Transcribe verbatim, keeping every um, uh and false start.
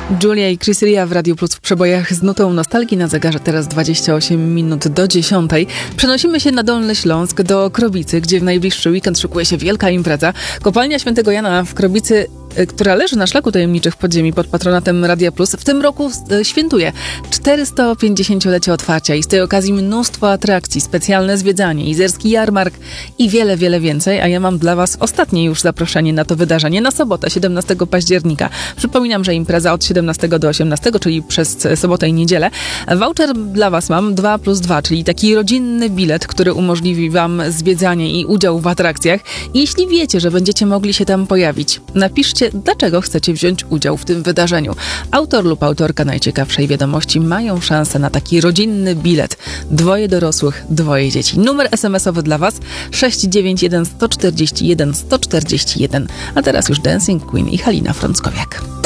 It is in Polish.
Julia i Chris Ria w Radiu Plus w przebojach z nutą nostalgii. Na zegarze teraz dwadzieścia osiem minut do dziesiątej. Przenosimy się na Dolny Śląsk, do Krobicy, gdzie w najbliższy weekend szykuje się wielka impreza. Kopalnia Świętego Jana w Krobicy, która leży na szlaku tajemniczych podziemi pod patronatem Radia Plus, w tym roku świętuje czterystopięćdziesięciolecie otwarcia i z tej okazji mnóstwo atrakcji, specjalne zwiedzanie, izerski jarmark i wiele, wiele więcej. A ja mam dla Was ostatnie już zaproszenie na to wydarzenie na sobotę, siedemnastego października. Przypominam, że impreza od siedemnastego do osiemnastego, czyli przez sobotę i niedzielę. Voucher dla Was mam dwa plus dwa, czyli taki rodzinny bilet, który umożliwi Wam zwiedzanie i udział w atrakcjach. I jeśli wiecie, że będziecie mogli się tam pojawić, napiszcie, dlaczego chcecie wziąć udział w tym wydarzeniu. Autor lub autorka najciekawszej wiadomości mają szansę na taki rodzinny bilet. Dwoje dorosłych, dwoje dzieci. Numer es em es owy dla Was sześć dziewięć jeden sto czterdzieści jeden sto czterdzieści jeden. A teraz już Dancing Queen i Halina Frąckowiak.